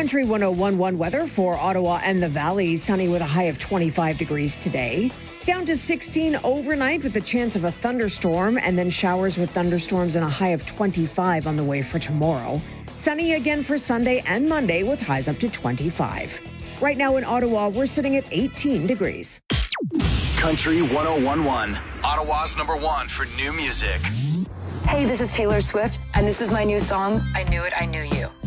Country 101.1 weather for Ottawa and the Valley. Sunny with a high of 25 degrees today. Down to 16 overnight with the chance of a thunderstorm, and then showers with thunderstorms and a high of 25 on the way for tomorrow. Sunny again for Sunday and Monday with highs up to 25. Right now in Ottawa, we're sitting at 18 degrees. Country 101.1, Ottawa's number one for new music. Hey, this is Taylor Swift, and this is my new song, I Knew It, I Knew You.